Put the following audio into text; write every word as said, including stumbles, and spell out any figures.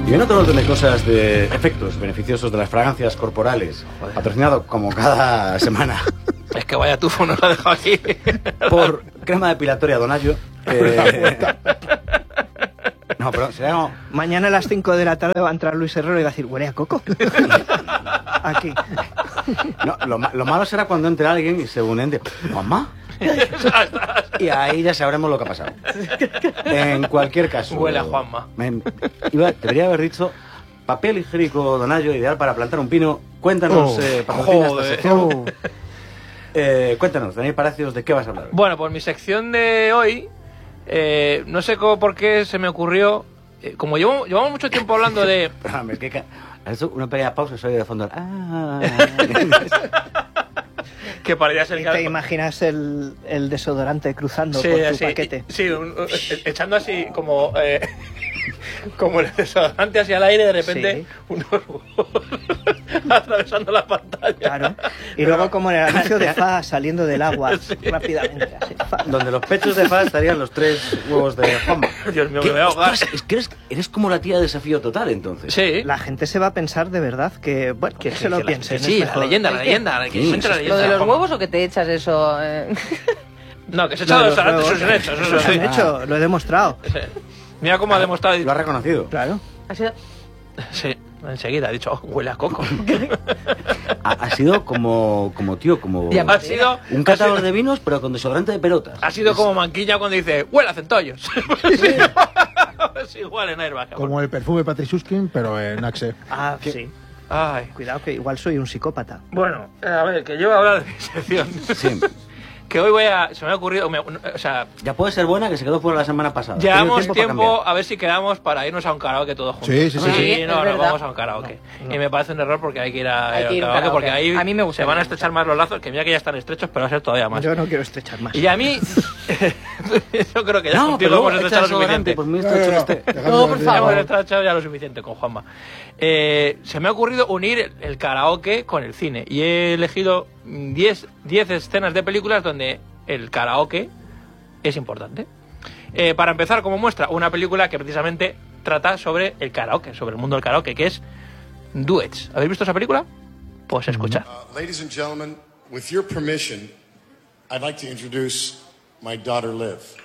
Y viene otro orden de cosas de efectos beneficiosos de las fragancias corporales, Joder. patrocinado como cada semana. Es que vaya tufo nos lo ha dejado aquí. Por crema depilatoria Donaggio. Eh... No, pero será como... Mañana a las cinco de la tarde va a entrar Luis Herrero y va a decir, huele a coco. Aquí. No, lo, lo malo será cuando entre alguien y se unen de... ¿Mamá? Y ahí ya sabremos lo que ha pasado. En cualquier caso... Huele a Juanma. Me, iba, debería haber dicho... Papel higiénico Donaggio, ideal para plantar un pino. Cuéntanos, oh, eh, patrocina esta sección. Oh. Eh, cuéntanos, Daniel Palacios, ¿de qué vas a hablar hoy? Bueno, pues mi sección de hoy, eh, no sé cómo, por qué se me ocurrió, eh, como llevo, llevamos mucho tiempo hablando de... Perdóname, que has hecho una pequeña pausa y soy de fondo. Ah. Que podría ser... ¿Y te imaginas el, el desodorante cruzando sí, por tu así, paquete? Sí, un, echando así como... Eh, como el desodorante hacia el aire, de repente sí. unos atravesando la pantalla. Claro. Y luego como en el anuncio de F A saliendo del agua sí. rápidamente. Así, donde los pechos de F A estarían los tres huevos de Juanma. Dios mío, me voy a ahogar. Es que eres, eres como la tía de Desafío Total, entonces. Sí. La gente se va a pensar de verdad que, bueno, que se lo que piense. Sí, la leyenda, la leyenda. La sí, la leyenda ¿Lo de los huevos o que te echas eso? Eh? No, que se echado los desodorantes, eso se han hecho. Eso se han hecho, lo he demostrado. Sí. Mira cómo ha demostrado. Lo ha reconocido. Claro. ¿Ha sido? Sí, enseguida ha dicho, oh, huele a coco. ha, ha sido como, como tío, como... Ya, ha sido, un catador de vinos, pero con desodorante de pelotas. Ha sido es... como Manquilla cuando dice, huele a centollos. Sí. Es igual en Airbag. Como el perfume Patrick pero en Axe. Ah, ¿Qué? sí. Ay. Cuidado que igual soy un psicópata. Bueno, a ver, que yo voy a hablar de mi sección. Sí. Que hoy voy a... Se me ha ocurrido... Me, o sea... Ya puede ser buena, que se quedó fuera la semana pasada. Llevamos tiempo, tiempo a ver si quedamos para irnos a un karaoke todos juntos. Sí, sí, sí. sí, sí. sí no, nos no, vamos a un karaoke. No, no. Y me parece un error porque hay que ir a, hay que ir karaoke, karaoke porque ahí a mí me gusta se van a estrechar más los lazos, que mira que ya están estrechos, pero va a ser todavía más. Yo no quiero estrechar más. Y a mí... yo creo que ya no, contigo hemos estrechado lo suficiente. Pues muy estrecho no, este. No, por favor. Hemos estrechado ya lo suficiente con Juanma. Eh, se me ha ocurrido unir el karaoke con el cine. Y he elegido diez escenas de películas donde el karaoke es importante. Eh, para empezar, como muestra, una película que precisamente trata sobre el karaoke, sobre el mundo del karaoke, que es Duets. ¿Habéis visto esa película? Pues escuchad. Uh, ladies and gentlemen, with your permission, I'd like to introduce my daughter Liv.